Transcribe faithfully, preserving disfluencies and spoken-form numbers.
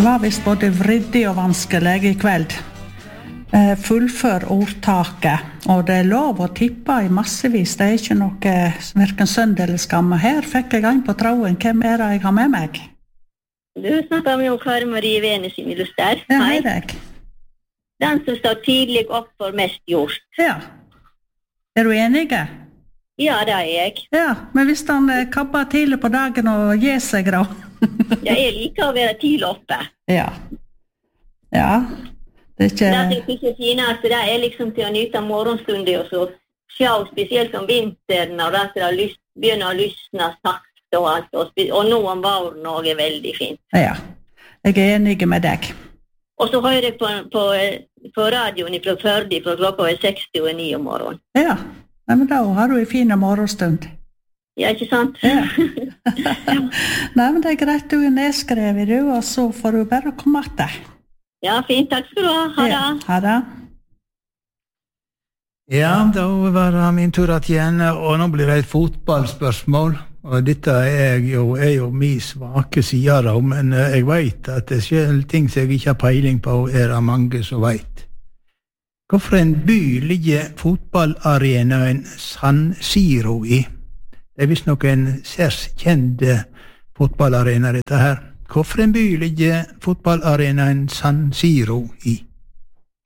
Det var visst både vridig og vanskelig I kveld. Eh, fullfør ordtaket, og det er lov å tippe I massevis. Det er ikke noe hverken synd eller skamme. Her fikk jeg en på tråden. Hvem er det jeg har med meg? Du snakker med Kari Marie Venes I Miluster. Ja, hei deg. Den som står tidlig opp for mest gjort. Ja. Er du enige? Ja, det er jeg. Ja, men hvis han eh, kabber tidlig på dagen og gir seg da? Ja, jeg liker å være tidlig oppe. Ja. Ja. Det er ikke... Det er ikke finest, det er liksom til å nyte morgenstunder og så se, spesielt om vinteren, og det er lyst, begynner å lysne sakte og alt, og, og nå om våren også er veldig fint. Ja, jeg er enig med deg. Og så hører jeg på, på, på radioen fra Førde fra klokka er seksti og ni om morgenen. Ja, men da har du en fin morgenstund. Ja, ikke sant? Ja. Nei, men det er greit, du er nedskrevet, du, og så får du bare komme etter. Ja, fint. Takk skal du ha. Ha det. Ja, ha det. Ja, da var det min tur igjen, og nå blir det et fotballspørsmål. Og dette er jo, er jo min svake side da, men jeg vet at det selv ting som jeg ikke har peiling på, er det mange som vet. Hvorfor en by ligger fotballarenaen San Siro I? Det er visst noen særs kjente fotballarena dette her. Hvorfor en by ligger fotballarenaen San Siro I?